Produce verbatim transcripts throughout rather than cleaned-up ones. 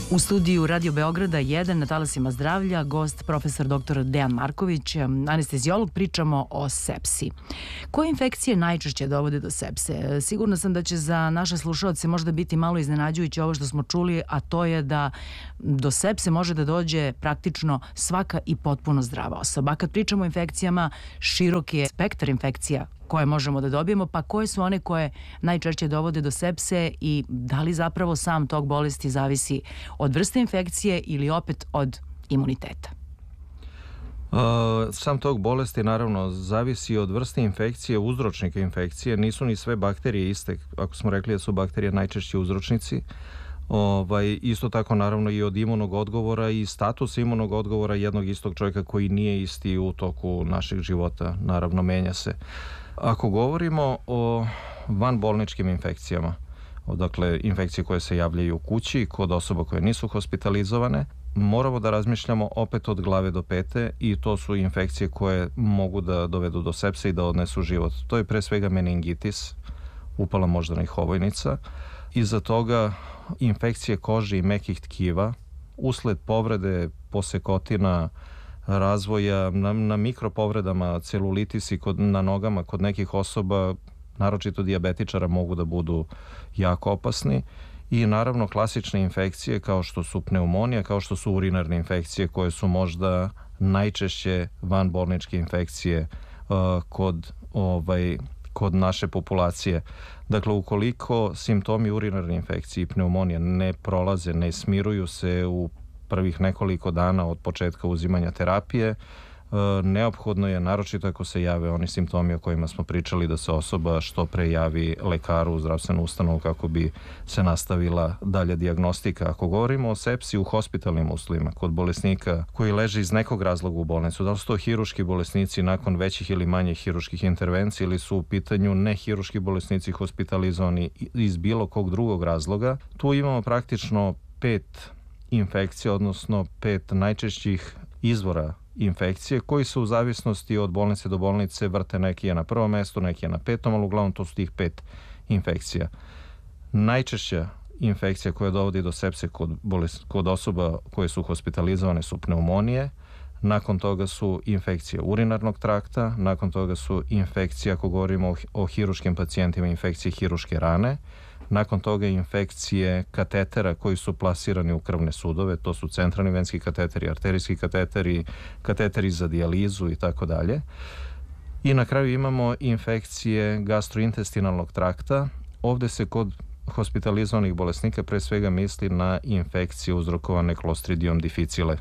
U studiju Radio Beograda jedan na talasima zdravlja gost profesor doktor Dejan Marković, anestezijolog. Pričamo o sepsi. Koje infekcije najčešće dovode do sepse? Sigurna sam da će za naše slušaoce možda biti malo iznenađujuće ovo što smo čuli, a to je da do sepse može da dođe praktično svaka i potpuno zdrava osoba. Kad pričamo o infekcijama, širok je spektar infekcija koje možemo da dobijemo, pa koje su one koje najčešće dovode do sepse i da li zapravo sam tok bolesti zavisi od vrste infekcije ili opet od imuniteta? Uh, sam tok bolesti naravno zavisi od vrste infekcije, uzročnika infekcije. Nisu ni sve bakterije iste, ako smo rekli da su bakterije najčešći uzročnici. Ovaj, isto tako naravno i od imunog odgovora i status imunog odgovora jednog istog čovjeka koji nije isti u toku našeg života, naravno menja se. Ako govorimo o vanbolničkim infekcijama, dakle infekcije koje se javljaju u kući kod osoba koje nisu hospitalizovane, moramo da razmišljamo opet od glave do pete i to su infekcije koje mogu da dovedu do sepse i da odnesu život. To je pre svega meningitis, upala moždanih ovojnica, iza toga infekcije kože i mekih tkiva usled povrede posekotina, razvoja na, na mikropovredama, celulitisi kod, na nogama kod nekih osoba, naročito dijabetičara, mogu da budu jako opasni. I naravno klasične infekcije kao što su pneumonija, kao što su urinarne infekcije koje su možda najčešće vanbolničke infekcije uh, kod, ovaj, kod naše populacije. Dakle, ukoliko simptomi urinarne infekcije i pneumonija ne prolaze, ne smiruju se u prvih nekoliko dana od početka uzimanja terapije, neophodno je, naročito ako se jave oni simptomi o kojima smo pričali, da se osoba što pre javi lekaru u zdravstvenu ustanovu kako bi se nastavila dalja dijagnostika. Ako govorimo o sepsi u hospitalnim uslovima, kod bolesnika koji leže iz nekog razloga u bolnicu, da li su to hiruški bolesnici nakon većih ili manjih hiruških intervencija ili su u pitanju nehiruški bolesnici hospitalizovani iz bilo kog drugog razloga, tu imamo praktično pet infekcija, odnosno pet najčešćih izvora infekcije koji su u zavisnosti od bolnice do bolnice vrte, neki je na prvom mestu, neki je na petom, ali uglavnom to su tih pet infekcija. Najčešća infekcija koja dovodi do sepse kod, bolest, kod osoba koje su hospitalizovane su pneumonije, nakon toga su infekcije urinarnog trakta, nakon toga su infekcije, ako govorimo o, o hiruškim pacijentima, infekcije hiruške rane, nakon toga infekcije katetera koji su plasirani u krvne sudove, to su centralni venski kateteri, arterijski kateteri, kateteri za dijalizu i tako dalje. I na kraju imamo infekcije gastrointestinalnog trakta. Ovde se kod hospitalizovanih bolesnika pre svega misli na infekcije uzrokovane Clostridium difficile.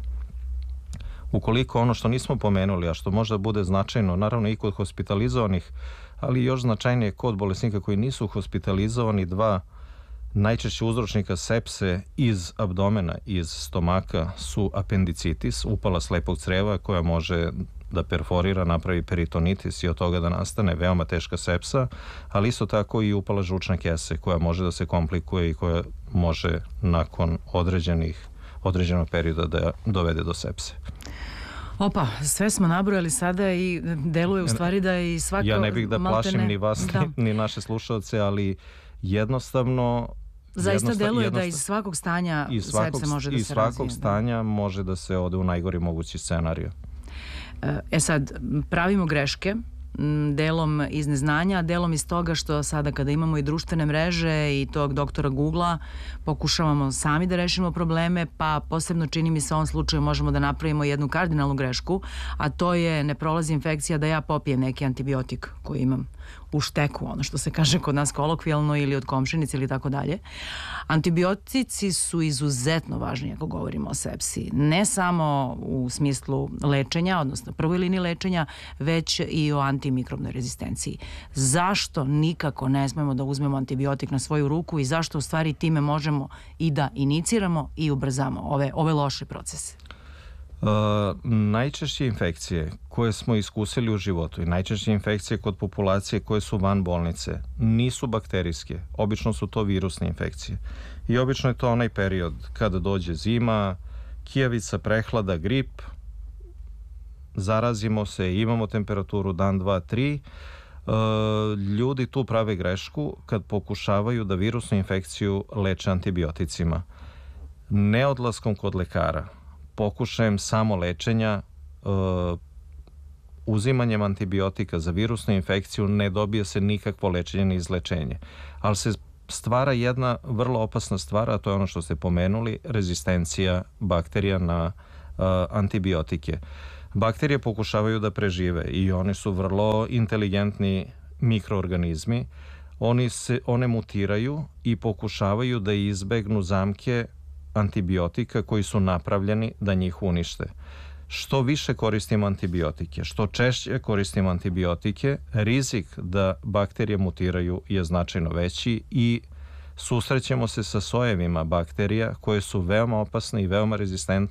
Ukoliko ono što nismo pomenuli, a što možda bude značajno, naravno i kod hospitalizovanih, ali još značajnije kod bolesnika koji nisu hospitalizovani, dva najčešće uzročnika sepse iz abdomena, iz stomaka su apendicitis, upala slepog creva koja može da perforira, napravi peritonitis i od toga da nastane veoma teška sepsa, ali isto tako i upala žučne kese koja može da se komplikuje i koja može nakon određenih, određenog perioda da dovede do sepse. Opa, sve smo nabrojali sada i deluje u stvari da i svaka... Ja ne bih da plašim ne, ni vas, da. ni, ni naše slušalce, ali jednostavno... Zaista jednostav, deluje jednostav, da iz svakog stanja iz svakog, sepse može da iz se razvije. Iz svakog stanja može da se ode u najgori mogući scenariju. E sad, pravimo greške, delom iz neznanja, delom iz toga što sada kada imamo i društvene mreže i tog doktora Googlea, pokušavamo sami da rešimo probleme, pa posebno čini mi se u ovom slučaju možemo da napravimo jednu kardinalnu grešku, a to je ne prolazi infekcija da ja popijem neki antibiotik koji imam u šteku, ono što se kaže kod nas kolokvijalno ili od komšinice ili tako dalje. Antibiotici su izuzetno važni ako govorimo o sepsi. Ne samo u smislu lečenja, odnosno prvoj liniji lečenja, već i o antimikrobnoj rezistenciji. Zašto nikako ne smemo da uzmemo antibiotik na svoju ruku i zašto u stvari time možemo i da iniciramo i ubrzamo ove, ove loše procese? Uh, najčešće infekcije koje smo iskusili u životu i najčešće infekcije kod populacije koje su van bolnice nisu bakterijske, obično su to virusne infekcije i obično je to onaj period kada dođe zima, kijavica, prehlada, grip, zarazimo se, imamo temperaturu dan, dva, tri. Uh, ljudi tu prave grešku kad pokušavaju da virusnu infekciju leče antibioticima. neodlaskom kod lekara, pokušajem samo lečenja, uh, uzimanjem antibiotika za virusnu infekciju ne dobije se nikakvo lečenje ni izlečenje. Ali se stvara jedna vrlo opasna stvar, a to je ono što ste pomenuli, rezistencija bakterija na uh, antibiotike. Bakterije pokušavaju da prežive i oni su vrlo inteligentni mikroorganizmi. Oni se, one mutiraju i pokušavaju da izbegnu zamke antibiotika koji su napravljeni da njih unište. Što više koristimo antibiotike, što češće koristimo antibiotike, rizik da bakterije mutiraju je značajno veći i susrećemo se sa sojevima bakterija koje su veoma opasne i veoma rezistentne